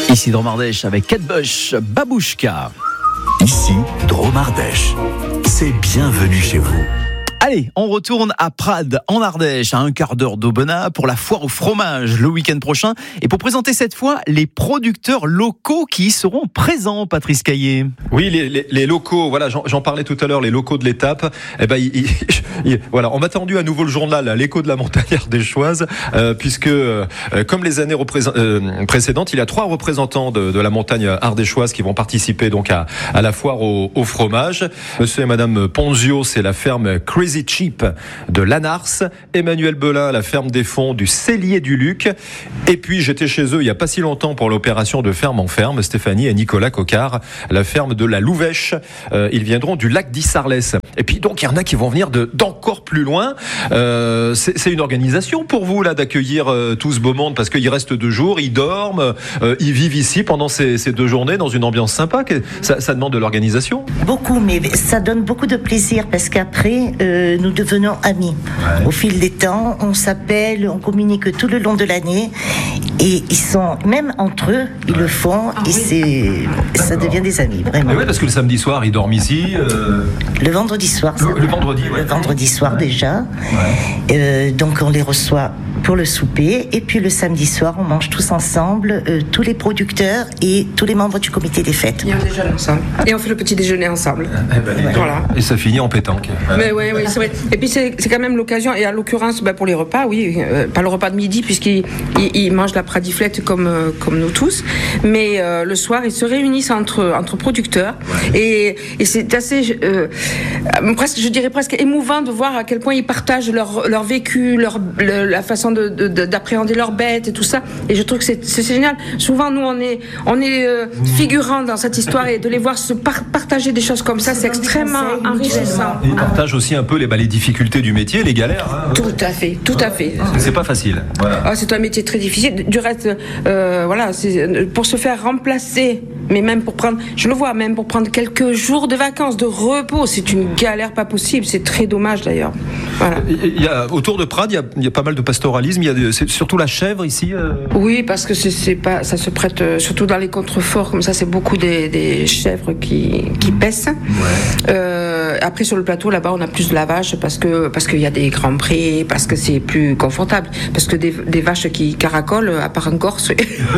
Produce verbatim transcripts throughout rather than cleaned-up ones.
Ici Dromardèche avec Kate Bush, Babouchka. Ici Dromardèche. C'est bienvenue chez vous. Allez, on retourne à Prades, en Ardèche, à un quart d'heure d'Aubenas, pour la foire au fromage le week-end prochain. Et pour présenter cette fois les producteurs locaux qui y seront présents, Patrice Caillé. Oui, les, les, les locaux, voilà, j'en, j'en parlais tout à l'heure, les locaux de l'étape. Eh ben, il, il, voilà, on m'a tendu à nouveau le journal, l'écho de la montagne ardéchoise, euh, puisque, euh, comme les années représent, euh, précédentes, il y a trois représentants de, de la montagne ardéchoise qui vont participer donc à, à la foire au, au fromage. Monsieur et Madame Ponzio, c'est la ferme Crazy Cheap de Lanars, Emmanuel Belin, la ferme des fonds du Cellier du Luc, et puis j'étais chez eux il n'y a pas si longtemps pour l'opération de ferme en ferme, Stéphanie et Nicolas Coquard, la ferme de la Louvèche. Euh, ils viendront du lac d'Issarlès. Et puis donc il y en a qui vont venir de, d'encore plus loin. Euh, c'est, c'est une organisation pour vous là d'accueillir euh, tout ce beau monde, parce qu'il reste deux jours, ils dorment, euh, ils vivent ici pendant ces, ces deux journées dans une ambiance sympa. Ça, ça demande de l'organisation. Beaucoup, mais ça donne beaucoup de plaisir parce qu'après euh, nous devenons amis. Ouais. Au fil des temps, on s'appelle, on communique tout le long de l'année et ils sont, même entre eux, ils ouais. le font ah, et oui. c'est, ça devient des amis, vraiment. Oui, parce que le samedi soir, ils dorment ici. Euh... Le vendredi soir. Le, le vendredi, ouais. Le vendredi soir ouais. déjà. Ouais. Euh, donc on les reçoit pour le souper et puis le samedi soir, on mange tous ensemble, euh, tous les producteurs et tous les membres du comité des fêtes. Et on déjeune ensemble. Et on fait le petit déjeuner ensemble. Eh ben, ouais. Voilà. Et ça finit en pétanque. Mais oui, oui, c'est vrai. Et puis c'est, c'est quand même l'occasion, et à l'occurrence, bah, pour les repas, oui, euh, pas le repas de midi, puisqu'ils ils, ils mangent la pradiflette comme, euh, comme nous tous, mais euh, le soir, ils se réunissent entre, entre producteurs. Ouais. Et, et c'est assez, euh, presque, je dirais presque émouvant de voir à quel point ils partagent leur, leur vécu, leur, le, la façon de, de, de, d'appréhender leurs bêtes et tout ça. Et je trouve que c'est, c'est génial. Souvent, nous, on est, on est euh, figurants dans cette histoire, et de les voir se par- partager des choses comme ça, c'est extrêmement enrichissant. Ils partagent aussi un peu les, bah, les difficultés du métier, les galères. Hein. Tout à fait, tout à fait. C'est, c'est pas facile. Voilà. Ah, c'est un métier très difficile. Du reste, euh, voilà, c'est, pour se faire remplacer, mais même pour prendre, je le vois, même pour prendre quelques jours de vacances, de repos, c'est une galère pas possible. C'est très dommage d'ailleurs. Voilà. Il y a, autour de Prades, il y a, il y a pas mal de pastoralisme. Il y a de, c'est surtout la chèvre ici. Euh... Oui, parce que c'est, c'est pas, ça se prête, euh, surtout dans les contreforts comme ça, c'est beaucoup des, des chèvres qui, qui paissent. Ouais. Euh, après sur le plateau là-bas, on a plus de la vache parce que parce qu'il y a des grands prés, parce que c'est plus confortable, parce que des, des vaches qui caracolent, à part en Corse,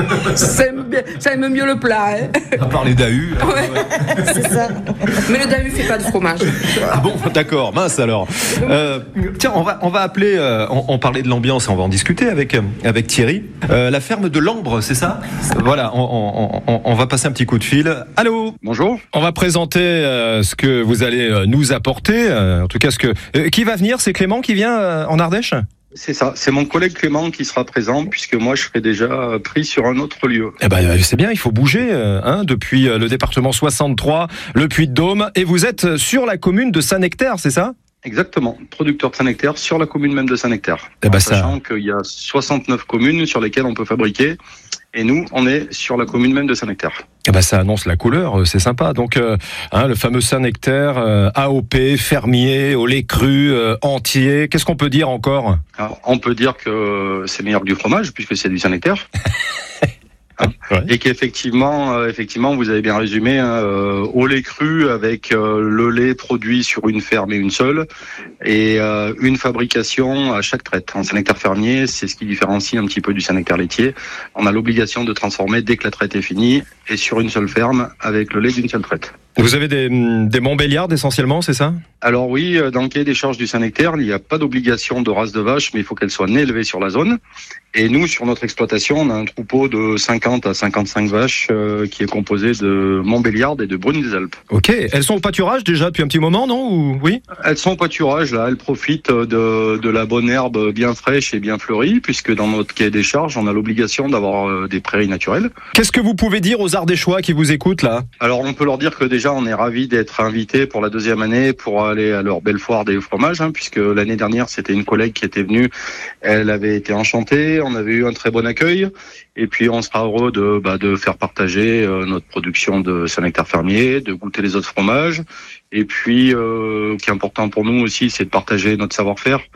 ça aime bien, ça aime mieux le plat. Hein. À part les dahus. Ouais. Ouais. C'est ça. Mais le dahu fait pas de fromage. Ah bon, d'accord, mince alors. Euh, tiens, on va on va appeler, euh, on, on parlait de l'ambiance, et on va en discuter avec avec Thierry. Euh, la ferme de l'Ambre, c'est ça ? Voilà, on, on, on, on va passer un petit coup de fil. Allô ? Bonjour. On va présenter euh, ce que vous allez euh, nous apporter. Euh, en tout cas, ce que euh, qui va venir, c'est Clément qui vient euh, en Ardèche ? C'est ça, c'est mon collègue Clément qui sera présent, puisque moi je serai déjà pris sur un autre lieu. Eh ben, c'est bien, il faut bouger euh, hein, depuis le département soixante-trois, le Puy-de-Dôme, et vous êtes sur la commune de Saint-Nectaire, c'est ça ? Exactement, producteur de Saint-Nectaire sur la commune même de Saint-Nectaire. Eh ben, sachant ça... qu'il y a soixante-neuf communes sur lesquelles on peut fabriquer, et nous, on est sur la commune même de Saint-Nectaire. Eh ben, ça annonce la couleur, c'est sympa. Donc, euh, hein, le fameux Saint-Nectaire, euh, A O P, fermier, au lait cru, euh, entier. Qu'est-ce qu'on peut dire encore ? Alors, on peut dire que c'est meilleur que du fromage, puisque c'est du Saint-Nectaire. Hein, ouais. Et qu'effectivement, euh, effectivement, vous avez bien résumé, hein, euh, au lait cru avec euh, le lait produit sur une ferme et une seule, et euh, une fabrication à chaque traite. En Saint-Nectaire fermier, c'est ce qui différencie un petit peu du Saint-Nectaire laitier. On a l'obligation de transformer dès que la traite est finie, et sur une seule ferme avec le lait d'une seule traite. Vous avez des, des Montbéliardes essentiellement, c'est ça ? Alors oui, dans le cahier des charges du Saint-Nectaire, il n'y a pas d'obligation de race de vache, mais il faut qu'elle soit née élevée sur la zone. Et nous, sur notre exploitation, on a un troupeau de cinquante à cinquante-cinq vaches euh, qui est composé de Montbéliardes et de Brunes des Alpes. Ok, elles sont au pâturage déjà depuis un petit moment, non ? Ou... Oui. Elles sont au pâturage, là. Elles profitent de, de la bonne herbe bien fraîche et bien fleurie, puisque dans notre cahier des charges, on a l'obligation d'avoir euh, des prairies naturelles. Qu'est-ce que vous pouvez dire aux Ardéchois qui vous écoutent, là ? Alors, on peut leur dire que déjà, on est ravis d'être invités pour la deuxième année pour aller à leur belle foire des fromages, hein, puisque l'année dernière, c'était une collègue qui était venue. Elle avait été enchantée, on avait eu un très bon accueil, et puis on sera heureux de, bah, de faire partager euh, notre production de Saint-Nectaire fermier, de goûter les autres fromages, et puis, euh, ce qui est important pour nous aussi, c'est de partager notre savoir-faire.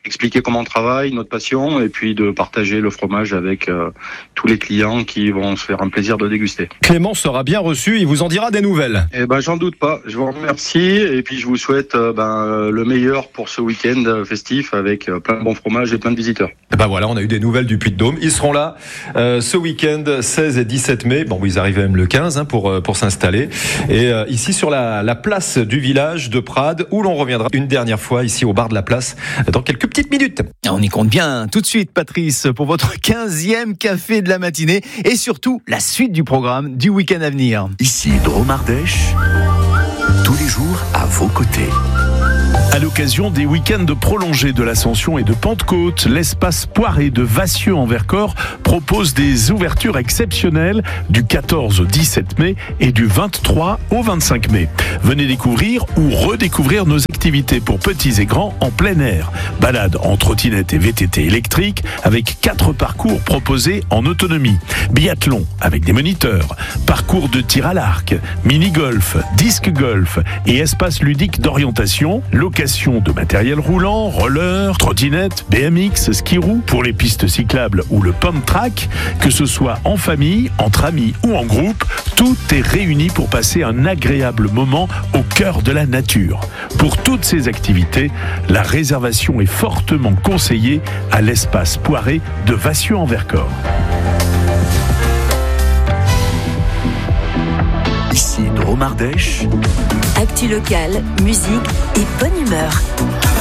expliquer comment on travaille, notre passion, et puis de partager le fromage avec euh, tous les clients qui vont se faire un plaisir de déguster. Clément sera bien reçu, il vous en dira des nouvelles. Eh ben, j'en doute pas. Je vous remercie, et puis je vous souhaite euh, ben, le meilleur pour ce week-end festif avec euh, plein de bons fromages et plein de visiteurs. Et ben voilà, on a eu des nouvelles du Puy-de-Dôme. Ils seront là euh, ce week-end, seize et dix-sept mai. Bon, ils arrivent même le quinze hein, pour, euh, pour s'installer. Et euh, ici sur la, la place du village de Prades, où l'on reviendra une dernière fois ici au bar de la place dans quelques petites minutes. On y compte bien tout de suite, Patrice, pour votre quinzième café de la matinée et surtout la suite du programme du week-end à venir. Ici Drôme Ardèche, tous les jours à vos côtés. À l'occasion des week-ends prolongés de l'Ascension et de Pentecôte, l'espace Poiré de Vassieux en Vercors propose des ouvertures exceptionnelles du quatorze au dix-sept mai et du vingt-trois au vingt-cinq mai. Venez découvrir ou redécouvrir nos activités pour petits et grands en plein air. Balade en trottinette et V T T électrique avec quatre parcours proposés en autonomie. Biathlon avec des moniteurs, parcours de tir à l'arc, mini-golf, disque golf et espace ludique d'orientation, location de matériel roulant, roller, trottinette, B M X, ski roue pour les pistes cyclables ou le pump track, que ce soit en famille, entre amis ou en groupe, tout est réuni pour passer un agréable moment au cœur de la nature. Pour toutes ces activités, la réservation est fortement conseillée à l'espace Poiré de Vassieux en Vercors. Ici Drôme Ardèche. Actu locale, musique et bonne humeur.